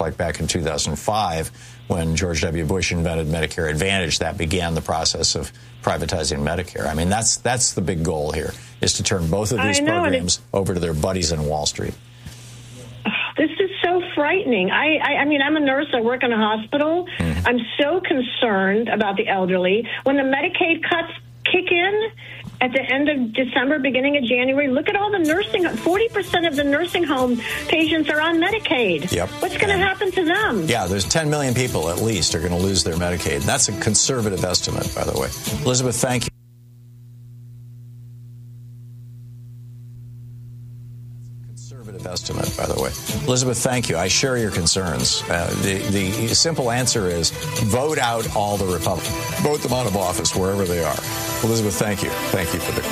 like back in 2005 when George W. Bush invented Medicare Advantage. That began the process of privatizing Medicare. I mean, that's the big goal here, is to turn both of these programs over to their buddies in Wall Street. This is so frightening. I mean, I'm a nurse. I work in a hospital. Mm-hmm. I'm so concerned about the elderly. When the Medicaid cuts kick in at the end of December, beginning of January, look at all the 40% of the nursing home patients are on Medicaid. Yep. What's going to happen to them? Yeah, there's 10 million people at least are going to lose their Medicaid. That's a conservative estimate, by the way. Elizabeth, thank you. Estimate, by the way. Elizabeth, thank you. I share your concerns. The simple answer is vote out all the Republicans. Vote them out of office wherever they are. Elizabeth, thank you. Thank you for the